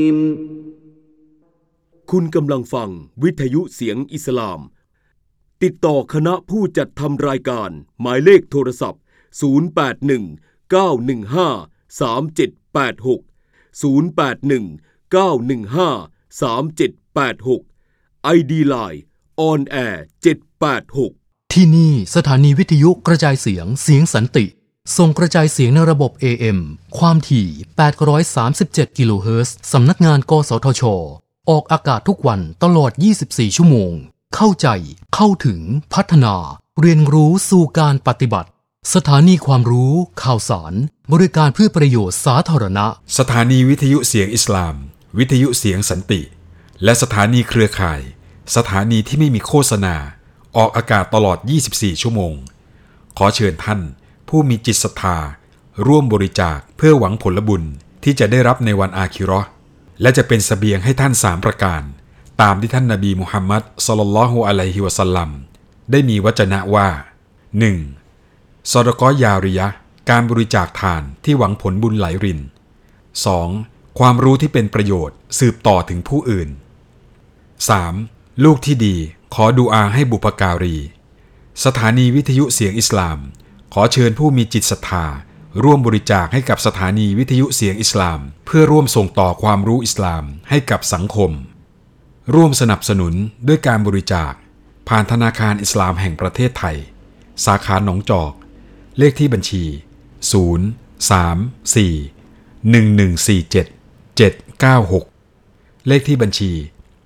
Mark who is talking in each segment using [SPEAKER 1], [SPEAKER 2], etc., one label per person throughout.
[SPEAKER 1] คุณกำลังฟังวิทยุเสียงอิสลามติดต่อคณะผู้จัดทำรายการหมายเลขโทรศัพท์0819153786 ID Line On Air 786
[SPEAKER 2] ที่นี่สถานีวิทยุกระจายเสียงสันติส่งกระจายเสียงในระบบ AM ความถี่837กิโลเฮิรตซ์สำนักงานกสทช.ออกอากาศทุกวันตลอด24ชั่วโมงเข้าใจเข้าถึงพัฒนาเรียนรู้สู่การปฏิบัติสถานีความรู้ข่าวสารบริการเพื่อประโยชน์สาธารณะ
[SPEAKER 3] สถานีวิทยุเสียงอิสลามวิทยุเสียงสันติและสถานีเครือข่ายสถานีที่ไม่มีโฆษณาออกอากาศตลอด24ชั่วโมงขอเชิญท่านผู้มีจิตศรัทธาร่วมบริจาคเพื่อหวังผลบุญที่จะได้รับในวันอาคิเราะห์และจะเป็นเสบียงให้ท่าน3ประการตามที่ท่านนบีมุฮัมมัดศ็อลลัลลอฮุอะลัยฮิวะซัลลัมได้มีวจนะว่า 1. ซอดะกอฮ์ยาริยะห์การบริจาคทานที่หวังผลบุญไหลริน 2. ความรู้ที่เป็นประโยชน์สืบต่อถึงผู้อื่น 3. ลูกที่ดีขอดุอาให้บุพการีสถานีวิทยุเสียงอิสลามขอเชิญผู้มีจิตศรัทธาร่วมบริจาคให้กับสถานีวิทยุเสียงอิสลามเพื่อร่วมส่งต่อความรู้อิสลามให้กับสังคมร่วมสนับสนุนด้วยการบริจาคผ่านธนาคารอิสลามแห่งประเทศไทยสาขาหนองจอกเลขที่บัญชี034-1147-796เลขที่บัญชี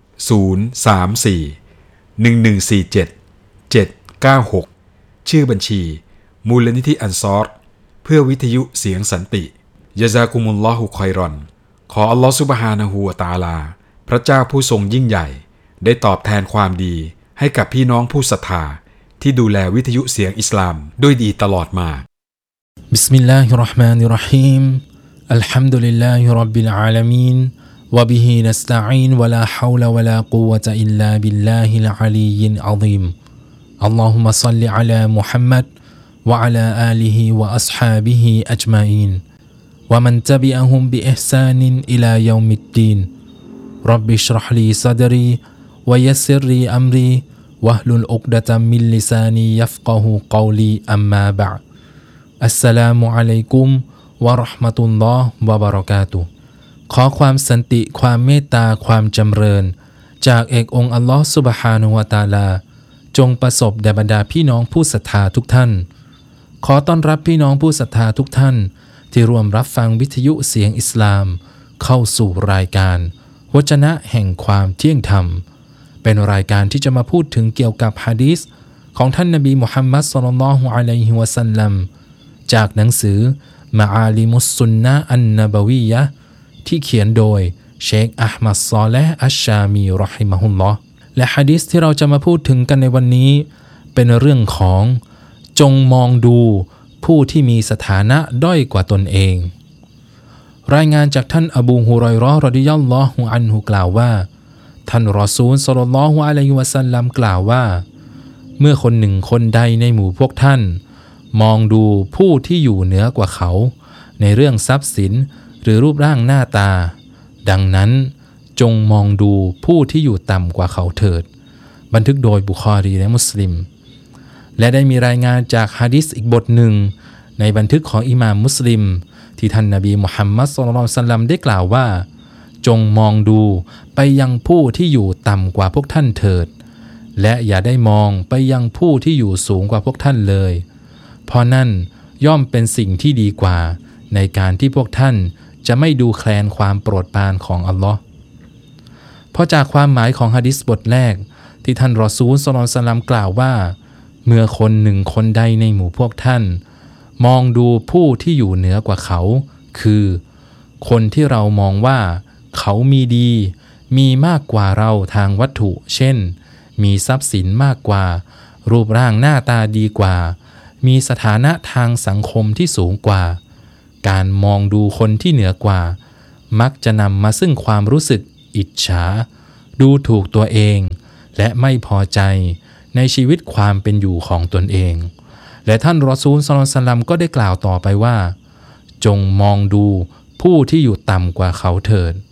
[SPEAKER 3] 034-1147-796ชื่อบัญชีมูลนิธิอันซอรเพื่อวิทยุเสียงสันติยะซากุมุลลอฮุคอยรอนขออัลลอฮฺซุบฮานะฮูวะตะอาลาพระเจ้าผู้ทรงยิ่งใหญ่ได้ตอบแทนความดีให้กับพี่น้องผู้ศรัทธาที่ดูแลวิทยุเสียงอิสลามด้วยดีตลอดมา
[SPEAKER 4] บิสมิลลาฮิรเราะห์มานิรเราะฮีมอัลฮัมดุลิลลาฮิร็อบบิลอาลามีนวะบิฮินัสตะอีนวะลาฮาวละวะลากุวะตะอิลลาบิลลาฮิลอะลียิลอะซีมอัลลอฮุมมะศ็อลลิอะลามุฮัมมัดวะอะลาอาลิฮิวะอัศฮาบิฮิอัจมาอีนวะมันตะบิอะฮุมบิอิห์ซานินอิลายอมิดดีนร็อบบิชเราะห์ลีซะดรีวะยัสซิรลีอัมรีวะฮลุลอุกดะตัมมินลิซานียัฟกะฮูกอลีอัมมาบะอ์อัสสลามุอะลัยกุมวะเราะห์มะตุลลอฮ์วะบะเราะกาตุฮ์ขอความสันติความเมตตาความจำเริญจากเอกองค์อัลลอฮ์ซุบฮานะฮูวะตะอาลาจงประสบแด่บรรดาพี่น้องผู้ศรัทธาทุกท่านขอต้อนรับพี่น้องผู้ศรัทธาทุกท่านที่ร่วมรับฟังวิทยุเสียงอิสลามเข้าสู่รายการวจนะแห่งความเที่ยงธรรมเป็นรายการที่จะมาพูดถึงเกี่ยวกับหะดีษของท่านนบีมุฮัมมัดศ็อลลัลลอฮุอะลัยฮิวะซัลลัมจากหนังสือมะอาลิมุสซุนนะห์อันนบะวียะห์ที่เขียนโดยเชคอะห์มัดศอลิฮ์อัชชามีเราะฮิมะฮุลลอฮ์และหะดีษที่เราจะมาพูดถึงกันในวันนี้เป็นเรื่องของจงมองดูผู้ที่มีสถานะด้อยกว่าตนเองรายงานจากท่านอบูฮุรอยเราะห์รอฎิยัลลอฮุอันฮุกล่าวว่าท่านรอซูลศ็อลลัลลอฮุอะลัยฮิวะซัลลัมกล่าวว่าเมื่อคนหนึ่งคนใดในหมู่พวกท่านมองดูผู้ที่อยู่เหนือกว่าเขาในเรื่องทรัพย์สินหรือรูปร่างหน้าตาดังนั้นจงมองดูผู้ที่อยู่ต่ำกว่าเขาเถิดบันทึกโดยบุคอรีและมุสลิมและได้มีรายงานจากหะดีษอีกบทหนึ่งในบันทึกของอิหม่ามมุสลิมที่ท่านนบีมุฮัมมัดศ็อลลัลลอฮุอะลัยฮิวะซัลลัมได้กล่าวว่าจงมองดูไปยังผู้ที่อยู่ต่ำกว่าพวกท่านเถิดและอย่าได้มองไปยังผู้ที่อยู่สูงกว่าพวกท่านเลยเพราะนั่นย่อมเป็นสิ่งที่ดีกว่าในการที่พวกท่านจะไม่ดูแคลนความโปรดปรานของอัลลอฮ์เพราะจากความหมายของหะดีษบทแรกที่ท่านรอซูลศ็อลลัลลอฮุอะลัยฮิวะซัลลัมกล่าวว่าเมื่อคนหนึ่งคนใดในหมู่พวกท่านมองดูผู้ที่อยู่เหนือกว่าเขาคือคนที่เรามองว่าเขามีดีมีมากกว่าเราทางวัตถุเช่นมีทรัพย์สินมากกว่ารูปร่างหน้าตาดีกว่ามีสถานะทางสังคมที่สูงกว่าการมองดูคนที่เหนือกว่ามักจะนำมาซึ่งความรู้สึกอิจฉาดูถูกตัวเองและไม่พอใจในชีวิตความเป็นอยู่ของตนเองและท่านรอซูลศ็อลลัลลอฮุอะลัยฮิวะซัลลัมก็ได้กล่าวต่อไปว่าจงมองดูผู้ที่อยู่ต่ำกว่าเขาเถิด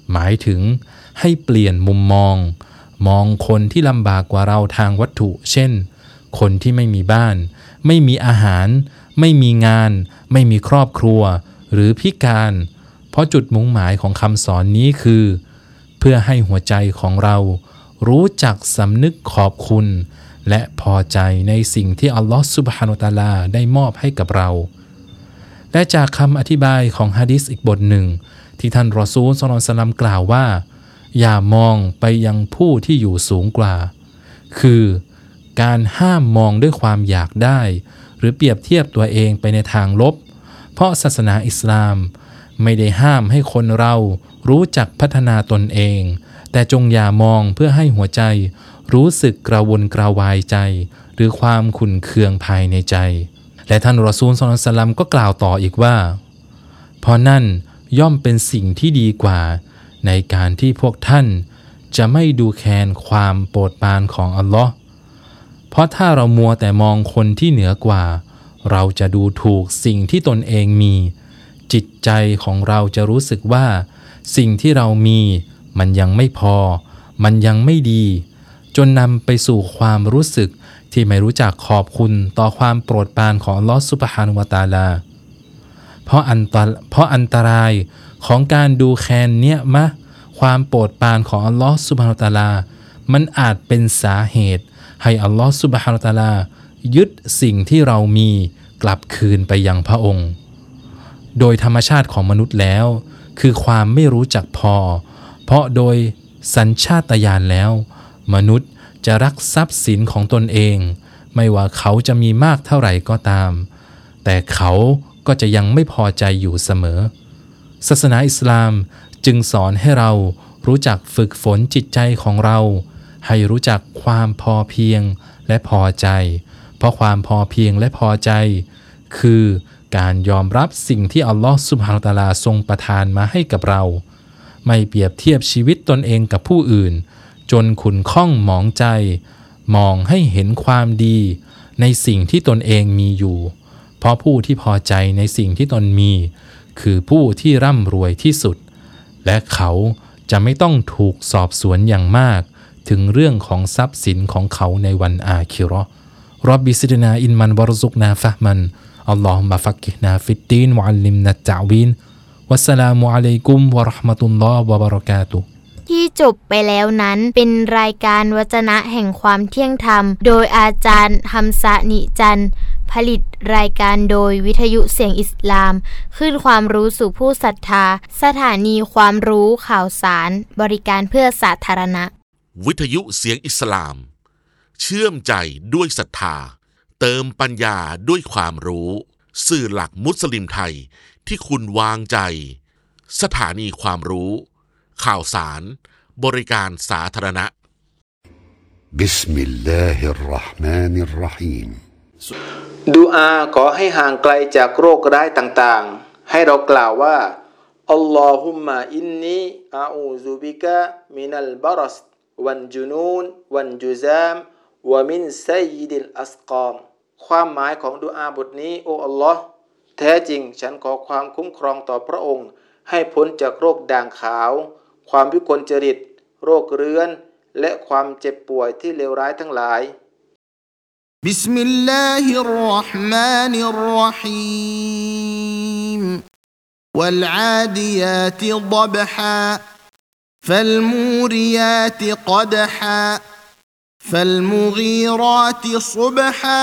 [SPEAKER 4] หมายถึงให้เปลี่ยนมุมมองคนที่ลำบากกว่าเราทางวัตถุ เช่นคนที่ไม่มีบ้านไม่มีอาหารไม่มีงานไม่มีครอบครัวหรือพิการเพราะจุดมุ่งหมายของคำสอนนี้คือเพื่อให้หัวใจของเรารู้จักสำนึกขอบคุณและพอใจในสิ่งที่อัลลอฮฺซุบฮานะฮูวะตะอาลาได้มอบให้กับเราและจากคำอธิบายของหะดีษอีกบทหนึ่งที่ท่านรอซูลศ็อลลัลลอฮุอะลัยฮิวะซัลลัมกล่าวว่าอย่ามองไปยังผู้ที่อยู่สูงกว่าคือการห้ามมองด้วยความอยากได้หรือเปรียบเทียบตัวเองไปในทางลบเพราะศาสนาอิสลามไม่ได้ห้ามให้คนเรารู้จักพัฒนาตนเองแต่จงอย่ามองเพื่อให้หัวใจรู้สึกกระวนกระวายใจหรือความขุ่นเคืองภายในใจและท่านรอซูลศ็อลลัลลอฮุอะลัยฮิวะซัลลัมก็กล่าวต่ออีกว่าเพราะนั่นย่อมเป็นสิ่งที่ดีกว่าในการที่พวกท่านจะไม่ดูแคลนความโปรดปรานของอัลลอฮ์เพราะถ้าเรามัวแต่มองคนที่เหนือกว่าเราจะดูถูกสิ่งที่ตนเองมีจิตใจของเราจะรู้สึกว่าสิ่งที่เรามีมันยังไม่พอมันยังไม่ดีจนนำไปสู่ความรู้สึกที่ไม่รู้จักขอบคุณต่อความโปรดปรานของอัลลอฮฺซุบฮานะฮูวะตะอาลาเพราะอันตรายของการดูแคลนเนี่ยมะความโปรดปรานของอัลลอฮฺซุบฮานะฮูวะตะอาลามันอาจเป็นสาเหตุให้อัลลอฮฺซุบฮานะฮูวะตะอาลายึดสิ่งที่เรามีกลับคืนไปยังพระองค์โดยธรรมชาติของมนุษย์แล้วคือความไม่รู้จักพอเพราะโดยสัญชาตญาณแล้วมนุษย์จะรักทรัพย์สินของตนเองไม่ว่าเขาจะมีมากเท่าไหร่ก็ตามแต่เขาก็จะยังไม่พอใจอยู่เสมอศาสนาอิสลามจึงสอนให้เรารู้จักฝึกฝนจิตใจของเราให้รู้จักความพอเพียงและพอใจเพราะความพอเพียงและพอใจคือการยอมรับสิ่งที่อัลลอฮฺซุบฮานะฮูวะตะอาลาทรงประทานมาให้กับเราไม่เปรียบเทียบชีวิตตนเองกับผู้อื่นจนขุ่นข้องหมองใจมองให้เห็นความดีในสิ่งที่ตนเองมีอยู่เพราะผู้ที่พอใจในสิ่งที่ตนมีคือผู้ที่ร่ำรวยที่สุดและเขาจะไม่ต้องถูกสอบสวนอย่างมากถึงเรื่องของทรัพย์สินของเขาในวันอาคิเราะห์ร็อบบิซิดนาอินมันวะรซุกนาฟะห์มันอัลลอฮุมะฟักกิฮนาฟิดดีนวะอัลลิมนัตตะวีนวัสสลามุอะลัยกุมวะเราะห์มะตุลลอฮ์วะบะเราะกาตุฮ์
[SPEAKER 5] ที่จบไปแล้วนั้นเป็นรายการวจนะแห่งความเที่ยงธรรมโดยอาจารย์ฮัมซะนิจันทร์ผลิตรายการโดยวิทยุเสียงอิสลามคลื่นความรู้สู่ผู้ศรัทธาสถานีความรู้ข่าวสารบริการเพื่อสาธารณะ
[SPEAKER 6] วิทยุเสียงอิสลามเชื่อมใจด้วยศรัทธาเติมปัญญาด้วยความรู้สื่อหลักมุสลิมไทยที่คุณวางใจสถานีความรู้ข่าวสารบริการสาธารณะ
[SPEAKER 7] บิสมิลลาฮิรเราะห์มานิรเราะฮีม
[SPEAKER 8] ดุอาขอให้ห่างไกลจากโรคร้ายต่างๆให้เรากล่าวว่าอัลลอฮุมมะอินนีอะอูซุบิกะมินัลบะรัสวันจุนูนวันจุซามวะมินซัยยิดิลอัสกอมความหมายของดุอาบทนี้โอ้อัลลอฮ์แท้จริงฉันขอความคุ้มครองต่อพระองค์ให้พ้นจากโรคด่างขาวความวิกลจริตโรคเรื้อนและความเจ็บป่วยที่เลวร้ายทั้งหลายบิสมิลลาฮิรเราะห์มานิรเราะฮีมวัลอาดิยาติฎบฮาฟัลมูริยาติกดฮาฟัลมุกีราติศุบฮา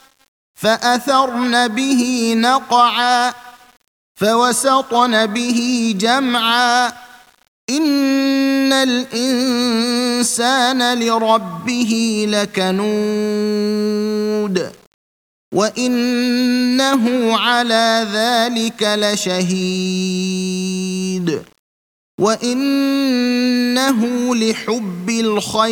[SPEAKER 8] فأثرن به نقعا فوسطن به جمعا إن الإنسان لربه لكنود وإنه على ذلك لشهيد وإنه لحب الخير